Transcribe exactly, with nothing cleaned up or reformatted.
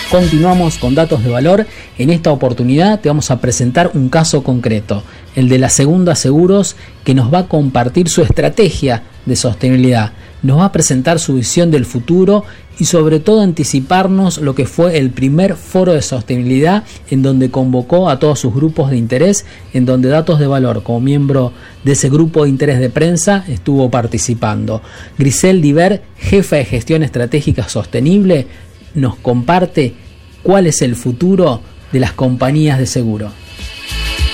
Continuamos con Datos de Valor. En esta oportunidad te vamos a presentar un caso concreto, el de la Segunda Seguros, que nos va a compartir su estrategia de sostenibilidad. Nos va a presentar su visión del futuro y sobre todo anticiparnos lo que fue el primer foro de sostenibilidad, en donde convocó a todos sus grupos de interés, en donde Datos de Valor, como miembro de ese grupo de interés de prensa, estuvo participando. Grisel Diver, jefa de gestión estratégica sostenible, nos comparte cuál es el futuro de las compañías de seguro.